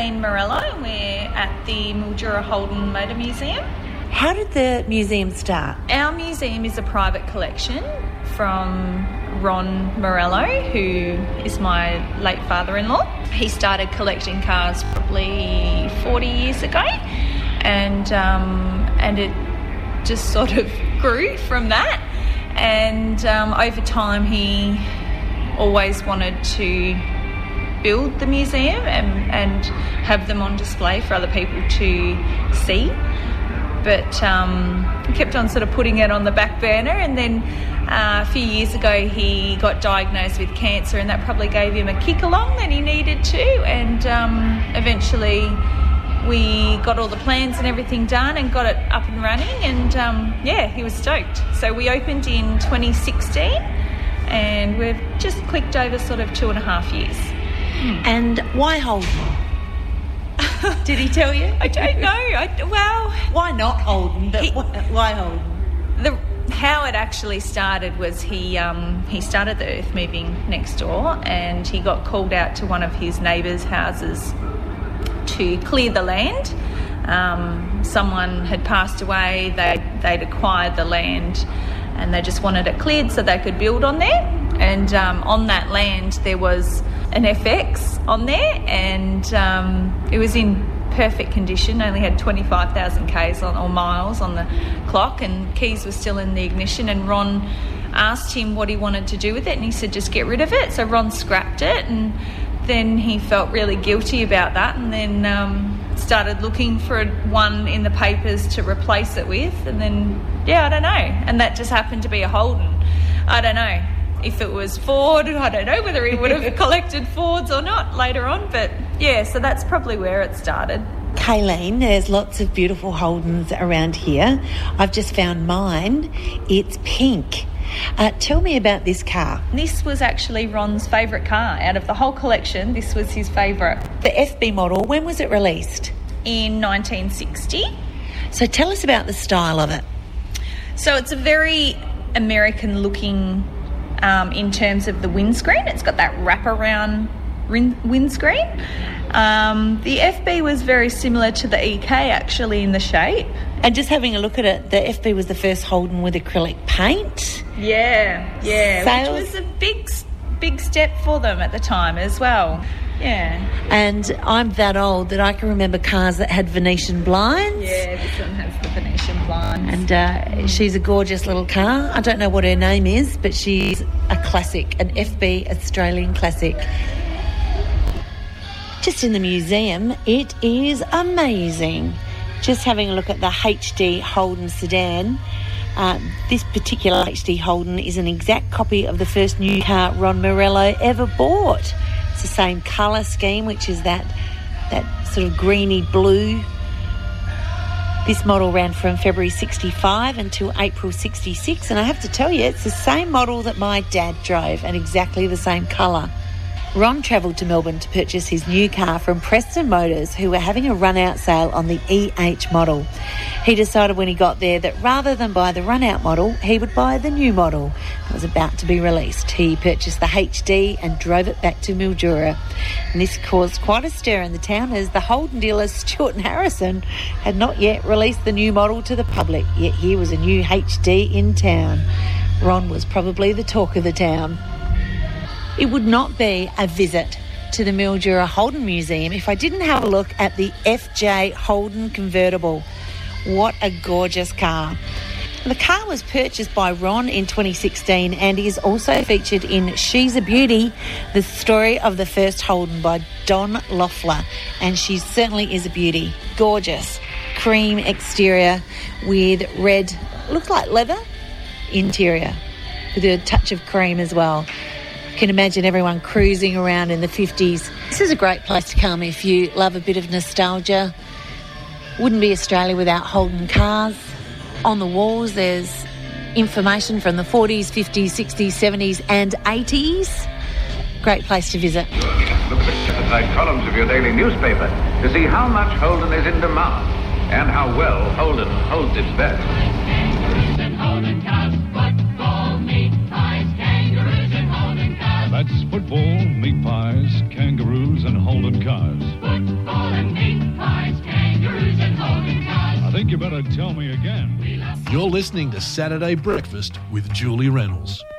Kayleen Morello, and we're at the Mildura Holden Motor Museum. How did the museum start? Our museum is a private collection from Ron Morello, who is my late father-in-law. He started collecting cars probably 40 years ago, and it just sort of grew from that. And over time, he always wanted to build the museum and have them on display for other people to see. But he kept on sort of putting it on the back burner, and then a few years ago he got diagnosed with cancer, and that probably gave him a kick along that he needed to, and eventually we got all the plans and everything done and got it up and running, and he was stoked. So we opened in 2016, and we've just clicked over sort of 2.5 years. And why Holden? Did he tell you? I don't know. Why not Holden? But why Holden? How it actually started was he started the earth moving next door, and he got called out to one of his neighbours' houses to clear the land. Someone had passed away. They'd acquired the land, and they just wanted it cleared so they could build on there. And on that land there was an FX on there, and it was in perfect condition. Only had 25,000 Ks or miles on the clock, and keys were still in the ignition. And Ron asked him what he wanted to do with it, and he said just get rid of it. So Ron scrapped it, and then he felt really guilty about that, and then started looking for one in the papers to replace it with. And then I don't know, and that just happened to be a Holden. I don't know if it was Ford, I don't know whether he would have collected Fords or not later on, but so that's probably where it started. Kayleen, there's lots of beautiful Holdens around here. I've just found mine. It's pink. Tell me about this car. This was actually Ron's favourite car. Out of the whole collection, this was his favourite. The FB model, when was it released? In 1960. So tell us about the style of it. So it's a very American-looking in terms of the windscreen. It's got that wraparound windscreen. The FB was very similar to the EK actually in the shape. And just having a look at it, the FB was the first Holden with acrylic paint. Yeah, Sales. Which was a big step for them at the time as well. Yeah. And I'm that old that I can remember cars that had Venetian blinds. Yeah, this one has the Venetian blinds. And she's a gorgeous little car. I don't know what her name is, but she's a classic, an FB Australian classic. Just in the museum, it is amazing. Just having a look at the HD Holden sedan. This particular HD Holden is an exact copy of the first new car Ron Morello ever bought. It's the same colour scheme, which is that sort of greeny blue. This model ran from February 65 until April 66, and I have to tell you, it's the same model that my dad drove and exactly the same colour. Ron travelled to Melbourne to purchase his new car from Preston Motors, who were having a run-out sale on the EH model. He decided when he got there that rather than buy the run-out model, he would buy the new model that was about to be released. He purchased the HD and drove it back to Mildura. And this caused quite a stir in the town, as the Holden dealer Stuart and Harrison had not yet released the new model to the public, yet here was a new HD in town. Ron was probably the talk of the town. It would not be a visit to the Mildura Holden Museum if I didn't have a look at the FJ Holden convertible. What a gorgeous car. The car was purchased by Ron in 2016 and is also featured in She's a Beauty, the story of the first Holden by Don Loeffler. And she certainly is a beauty. Gorgeous. Cream exterior with red, looks like leather, interior, with a touch of cream as well. Can imagine everyone cruising around in the 50s. This is a great place to come if you love a bit of nostalgia. Wouldn't be Australia without Holden cars. On the walls there's information from the 40s, 50s, 60s, 70s and 80s. Great place to visit. Look at the side columns of your daily newspaper to see how much Holden is in demand and how well Holden holds its best. Holden cars, football, meat pies, kangaroos and Holden cars. That's football, meat pies, kangaroos and Holden cars. Football gotta tell me again. You're listening to Saturday Breakfast with Julie Reynolds.